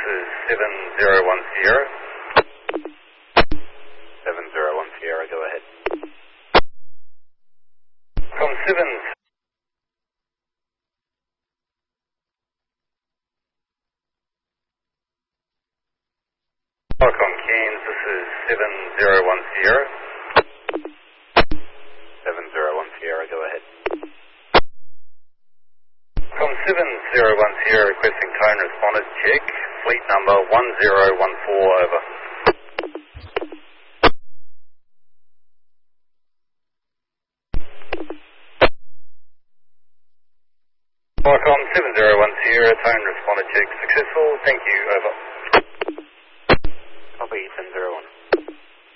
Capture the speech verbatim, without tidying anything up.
is seven zero one Sierra. seven zero one Sierra, go ahead. From seven. Welcome Cairns, this is seven zero one Sierra. seven zero one Sierra, go ahead. From seven zero one Sierra, requesting tone responded, check. Fleet number one zero one four, over. Welcome seven zero one Sierra, tone responded, check successful, thank you, over.